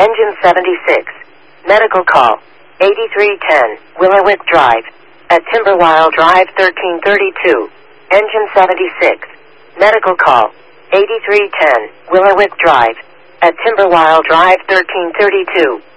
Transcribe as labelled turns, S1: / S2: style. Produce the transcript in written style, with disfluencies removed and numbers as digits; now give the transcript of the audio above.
S1: Engine 76. Medical call. 8310, Willowick Drive. At Timberwile Drive 1332. Engine 76. Medical call. 8310, Willowick Drive. At Timberwile Drive 1332.